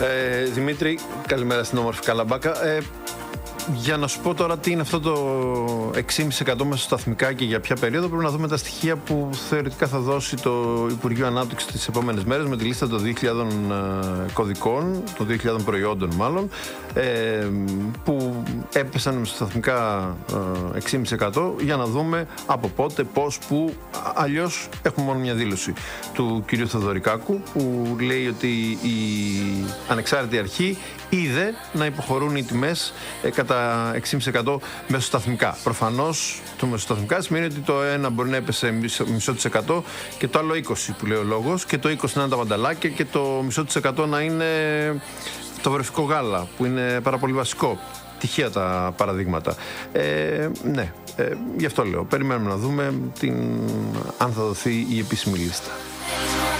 Δημήτρη, καλημέρα στην όμορφη Καλαμπάκα. Για να σου πω τώρα τι είναι αυτό το 6,5% μέσα σταθμικά και για ποια περίοδο, πρέπει να δούμε τα στοιχεία που θεωρητικά θα δώσει το Υπουργείο Ανάπτυξης τις επόμενες μέρες με τη λίστα των 2.000 κωδικών, των 2.000 προϊόντων μάλλον, που έπεσαν με σταθμικά 6,5% για να δούμε από πότε, πώς, πού. Αλλιώς έχουμε μόνο μια δήλωση του κυρίου Θεοδωρικάκου που λέει ότι η ανεξάρτητη αρχή είδε να υποχωρούν οι τιμές κατά 6,5% μεσοσταθμικά. Προφανώς το μεσοσταθμικά σημαίνει ότι το ένα μπορεί να έπεσε μισό της εκατό και το άλλο 20% που λέει ο λόγος, και το 20% να είναι τα μανταλάκια και το μισό της εκατό να είναι το βρεφικό γάλα, που είναι πάρα πολύ βασικό. Τυχαία τα παραδείγματα. Ναι, γι' αυτό λέω. Περιμένουμε να δούμε αν θα δοθεί η επίσημη λίστα.